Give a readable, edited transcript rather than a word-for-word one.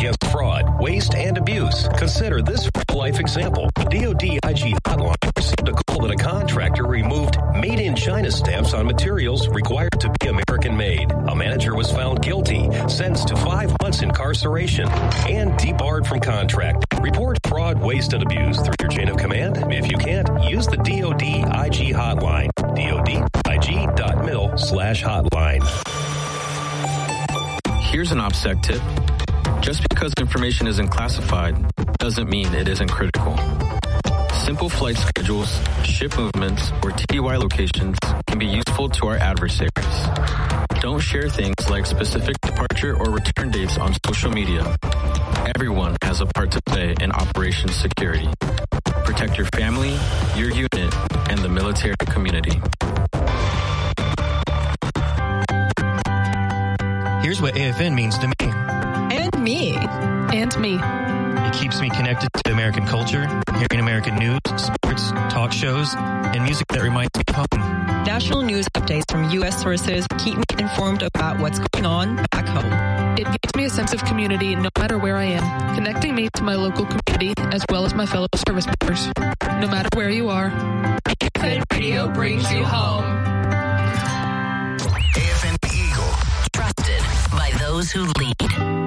against fraud, waste, and abuse. Consider this real-life example. DOD IG hotline received a call that a contractor removed made-in-China stamps on materials required to be American-made. A manager was found guilty, sentenced to 5 months incarceration, and debarred from contract. Report fraud, waste, and abuse through your chain of command. If you can't, use the DOD IG hotline. DODIG.mil/hotline. Here's an OPSEC tip. Just because information isn't classified doesn't mean it isn't critical. Simple flight schedules, ship movements, or TDY locations can be useful to our adversaries. Don't share things like specific departure or return dates on social media. Everyone has a part to play in Operation Security. Protect your family, your unit, and the military community. Here's what AFN means to me. And me. And me. It keeps me connected to American culture, hearing American news, sports, talk shows, and music that reminds me of home. National news updates from U.S. sources keep me informed about what's going on back home. It gives me a sense of community no matter where I am, connecting me to my local community as well as my fellow service members. No matter where you are, AFN Radio brings you home. AFN Eagle. Trusted by those who lead.